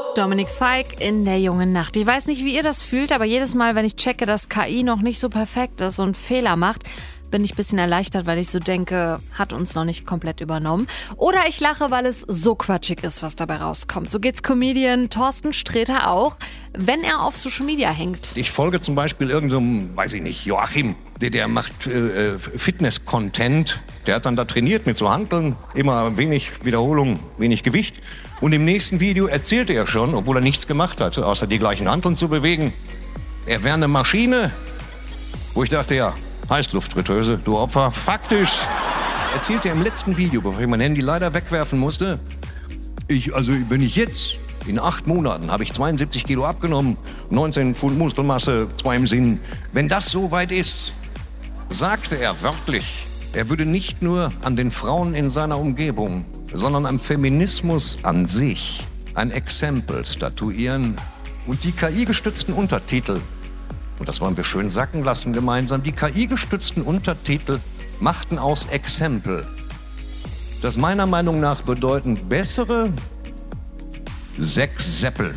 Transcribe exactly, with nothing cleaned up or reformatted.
Dominik Feick in der jungen Nacht. Ich weiß nicht, wie ihr das fühlt, aber jedes Mal, wenn ich checke, dass K I noch nicht so perfekt ist und Fehler macht, bin ich ein bisschen erleichtert, weil ich so denke, hat uns noch nicht komplett übernommen. Oder ich lache, weil es so quatschig ist, was dabei rauskommt. So geht's Comedian Thorsten Sträter auch, wenn er auf Social Media hängt. Ich folge zum Beispiel irgendeinem, weiß ich nicht, Joachim, der, der macht äh, Fitness-Content. Der hat dann da trainiert mit so Hanteln, immer wenig Wiederholung, wenig Gewicht. Und im nächsten Video erzählte er schon, obwohl er nichts gemacht hat, außer die gleichen Hanteln zu bewegen, er wäre eine Maschine, wo ich dachte, ja, Heißluftfritteuse, du Opfer. Faktisch erzählte er im letzten Video, bevor ich mein Handy leider wegwerfen musste, ich, also wenn ich jetzt, in acht Monaten habe ich zweiundsiebzig Kilo abgenommen, neunzehn Pfund Muskelmasse, zwei im Sinn. Wenn das so weit ist, sagte er wörtlich, er würde nicht nur an den Frauen in seiner Umgebung, sondern am Feminismus an sich ein Exempel statuieren und die K I-gestützten Untertitel, und das wollen wir schön sacken lassen gemeinsam, die K I-gestützten Untertitel machten aus Exempel, das meiner Meinung nach bedeuten bessere sechs Seppel.